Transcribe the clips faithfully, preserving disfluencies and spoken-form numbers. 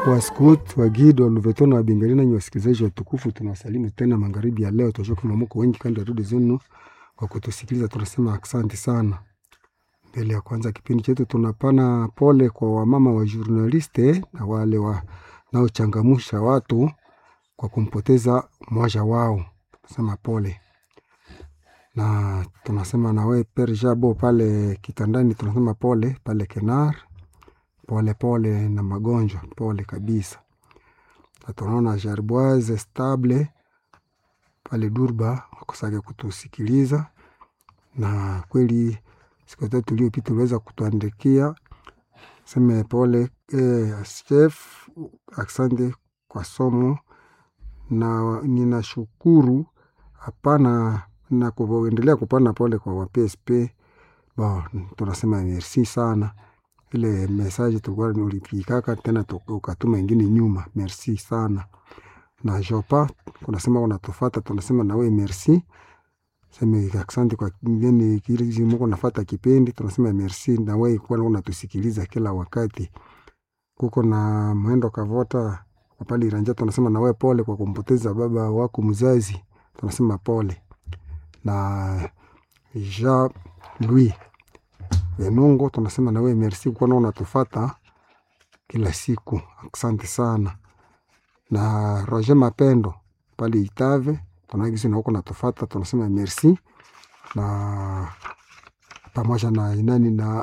Wa scout wa Gido Luvetona wa Bengalina nyi wasikilizaji watukufu, tunasalimu tena magharibi ya leo. Tunajua kuna mko wengi kanda rudi zenu kwa kutusikiliza, tunasema asante sana. Mbele ya kwanza kipindi chetu tunapana pole kwa wamama wa journaliste na wale wa nao changamusha watu kwa kumpoteza mmoja wao. Tunasema pole. Na tunasema na wewe Père Jabo pale kitandani, tunasema pole pale Kenar. Pole pole na magonjwa, pole kabisa. Na tunaona Jarboise Stable pale Durba wakosage kutusikiliza, na kweli siku tatu iliyopita tuliweza kutuandikia sema pole eh, chef, asante kwa somo na ninashukuru hapana na kuendelea kupana pole kwa wa P S P. Bon, tunasema merci sana. Ile message tulikuwa nilipikaka tena tukatuma ingine nyuma, merci sana. Na Jopa kunasema unatufuata, tunasema na wewe merci. Sema asante kwa ngeni kile mko nafuata kipindi, tunasema merci na wewe kwa unatusikiliza kila wakati. Kuko na mwendo kavota pale Iranja, tunasema na wewe pole kwa kumpoteza baba wako mzazi, tunasema pole. Na Jean Louis Venongo tunasema na wewe merci kwa unatufuata kila siku, asante sana. Na Roger Mapendo pale Itave tunagisi na huko natufuata, tunasema merci. Na pamoja na inani na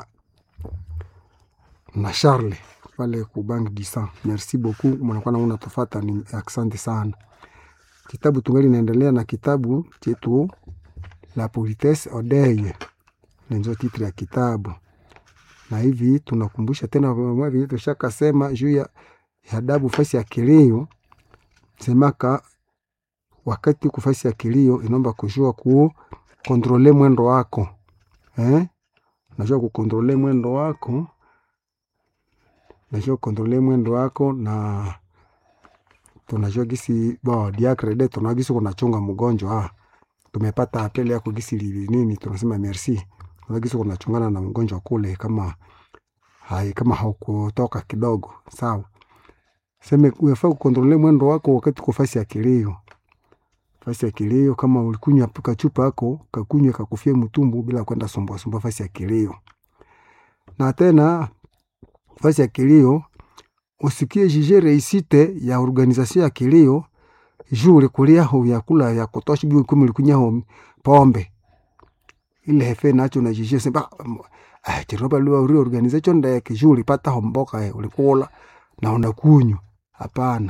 na Charles pale ku Bank du Sang, merci beaucoup mnakuwa na unatufuata, ni asante sana. Kitabu tungali naendelea na kitabu chetu La Politesse au Deuil, ndio titre ya kitabu. Na hivi tunakumbusha tena mwa vile tushaka sema juu ya adabu fasi ya kilio. Semaka wakati kufasi ya kilio inaomba kujua ku kontrole mwendo wako. Eh? Najua ku kontrole mwendo wako. Najua kontrole mwendo wako na tunajua gisi ba diacre de tunajua gisi kunachunga mgonjwa. Ah, tumepata apeli yako gisi nini, tunasema merci. Tunagisi kunachungana na mgonjwa kule kama hai kama haukutoka kidogo, sawa. Sema unafaa kukontrole mwendo wako wakati kufasi ya kilio. Fasi ya kilio kama ulikunywa chupa yako, kakunywa kakufia mtumbu bila kwenda sumba sumba fasi ya kilio. Na tena fasi ya kilio usikie jije reisite ya organisation ya kilio, juu ulikulia ho vyakula ya kutosha bi kumi ulikunya ho pombe. Ile hefe nacho na jije sema ah tiroba lwa reorganization nda yake juu ulipata homboka eh, ulikula na unakunywa. Hapana.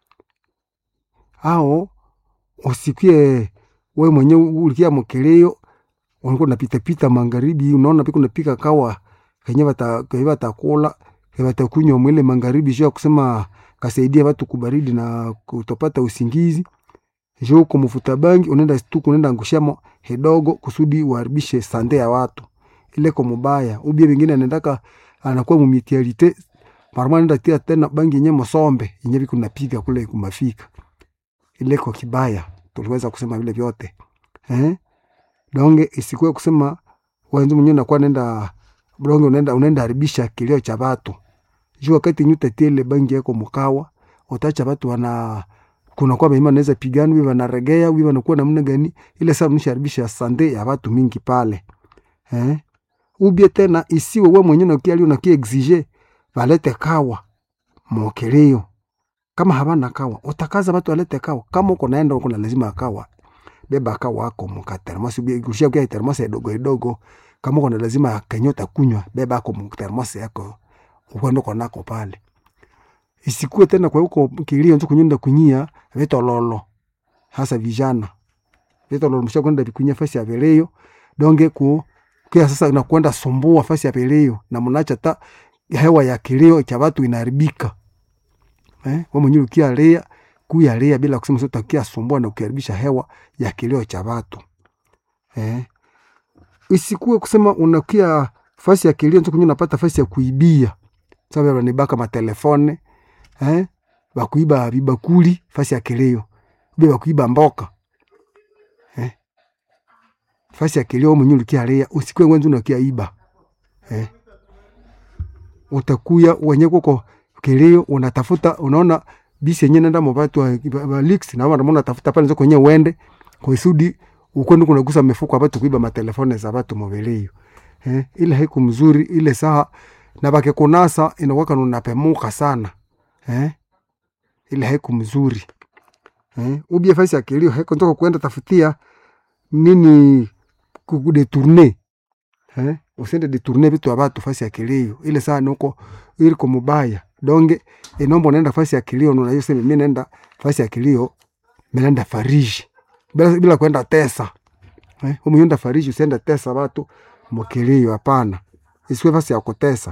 Hao usikie wewe mwenyewe ulikia mkeleo, unakuwa unapita pita magharibi, unaona pika unapika kawa kenye bata kaiba takula, kaiba takunywa mwele magharibi, sio kusema kasaidia watu kubaridi na kutopata usingizi. Juu kumfuta bangi unaenda stuku unaenda ngushamo hedogo kusudi uharibishe sande ya watu. Ile kwa mubaya, ubie wengine anaendaka anakuwa mumitialite, marmana nenda tia tena bangi yenyewe msombe, yenyewe biko napiga kule kumafika. Ile kwa kibaya, tuliweza kusema vile vyote. Eh? Donge isikuwe kusema wewe mwenyewe unakuwa nenda donge unaenda unaenda haribisha kilio cha watu. Juu wakati nyuta tele bangi yako mkawa, utacha watu wana kuna kwa mimi naweza pigana wewe wanaregea wewe wanakuwa namna gani, ile saa msharibisha sande ya watu mingi pale. Eh? Ubie tena isiwe wewe mwenyewe unakia leo unakia exige walete kawa mokeleo. Kama habana kawa utakaza watu walete kawa, kama uko naenda uko na lazima kawa beba kawa wako mkatermosi ubie kushia kwa termosi dogo dogo, kama uko na lazima kenyota kunywa beba kwa mkatermosi yako ukwenda kwa nako pale. Isikuwe tena kwa huko kilio nzo kunyenda kunyia veto lolo hasa vijana veto lolo msha kwenda kunyia fasi ya veleo donge ku kia sasa unakwenda sumbua fasi ya veleo na mnacha ta hewa ya kilio cha watu inaharibika. Eh, wewe mwenyewe ukia lea kuya lea bila kusema sio takia sumbua na ukiharibisha hewa ya kilio cha watu. Eh, isikuwe kusema unakia fasi ya kilio nzo kunyia unapata fasi ya kuibia. Sababu wanibaka matelefone. Eh, bakuiba bibakuli fasi ya kilio, biba kuiba mboka. Eh, fasi ya kilio mwenyewe ukialea usikwe mwanzo unakia iba. Eh, utakuya wenye kuko mkeleo unatafuta, unaona bisi yenyewe nenda mobatu wa, wa leaks na wana mona tafuta pale nzoko kwenye uende kwa isudi ukwenda kuna gusa mifuko watu kuiba matelefone za watu mobeleo. Eh, ile haiku mzuri ile saa na bake kunasa inakuwa unapemuka sana. Eh? Ile haiku mzuri. Eh, ubie fasi ya kilio haiko ntoka kuenda tafutia nini kudetourner. Eh? Usende detourner vitu vya watu fasi ya kilio. Ile saa nuko iliko mubaya. Donge inombo naenda fasi ya kilio na hiyo sema mimi naenda fasi ya kilio, mimi naenda fariji. Bila bila kwenda tesa. Eh, umeenda fariji usienda tesa watu mkilio hapana. Isiwe fasi ya kutesa.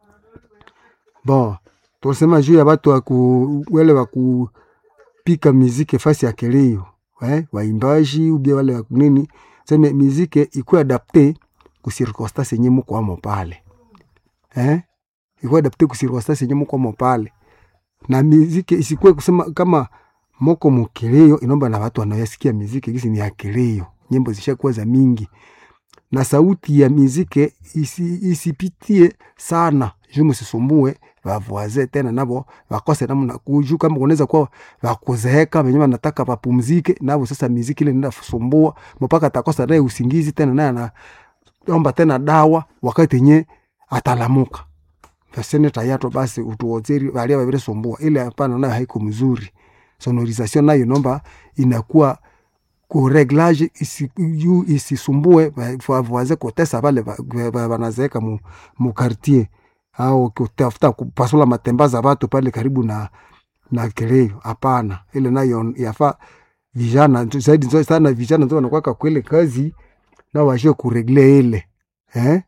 Bon, tunasema juu ya watu wa ku wale wa kupika muziki fasi ya kilio, eh, waimbaji ubie wale wa nini, sema muziki ikuwe adapte ku circonstance yenyewe mko amo pale. Eh? Ikuwe adapte ku circonstance yenyewe mko amo pale. Na muziki isikuwe kusema kama moko mkilio inomba na watu wanayasikia muziki hizi ni ya kilio. Nyimbo zishakuwa za mingi. Na sauti ya muziki isi, isipitie sana. Juu msisumbue wavoaze tena nabo wakose namna kujua kama unaweza kuwa wakuzeeka wenyewe wanataka wapumzike nabo sasa muziki ile inaenda kusumbua mpaka atakosa naye usingizi tena naye anaomba tena dawa wakati yenyewe atalamuka. Fasene tayato basi utuozeri wale wale sumbua ile hapana nayo haiko mzuri. Sonorisation nayo nomba inakuwa ku reglage isi yu isisumbue wavoaze kutesa wale wanazeeka mu, mu quartier au kutafuta kupasula matembaza watu pale karibu na na kileo hapana. Ile nayo yafaa vijana zaidi sana vijana ndio wanakuwa kweli kazi na wajue kuregle ile. Eh?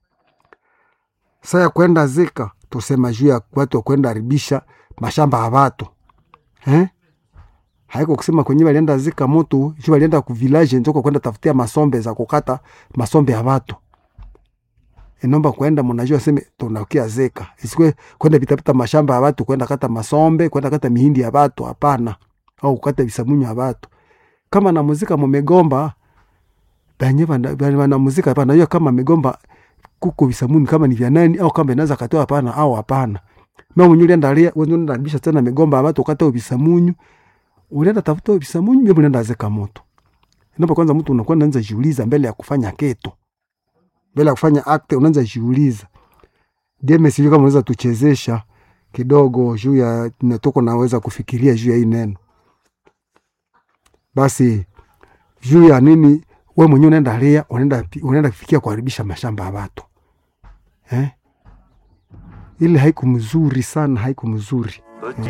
Sasa kwenda zika tusema juu ya watu kwenda haribisha mashamba ya watu. Eh? Haiko kusema kwenye walienda zika mtu, juu walienda ku village njoko kwenda tafutia masombe za kukata masombe ya watu. Inomba kwenda mnajua sema tunakia zeka. Isikwe kwenda pitapita mashamba ya watu kwenda kata masombe, kwenda kata mihindi ya watu hapana. Au kukata visamunyu ya watu. Kama na muzika mmegomba banye bana muzika hapana. Hiyo kama mmegomba kuko visamunyu kama ni vya nani au kama inaweza katoa hapana au hapana. Mimi mwenyewe ndalia wewe ndio ndabisha tena mmegomba ya watu kata visamunyu. Unaenda tafuta visamunyu mimi unaenda zeka moto. Inomba kwanza mtu unakuwa anaanza jiuliza mbele ya kufanya kitu. Mbele ya kufanya act unaanza jiuliza. Deme sijui kama unaweza tuchezesha kidogo juu ya natoko naweza kufikiria juu ya hii neno. Basi juu ya nini wewe mwenyewe unaenda lia unaenda unaenda kufikia kuharibisha mashamba ya watu. Eh? Ile haiku mzuri sana, haiku mzuri.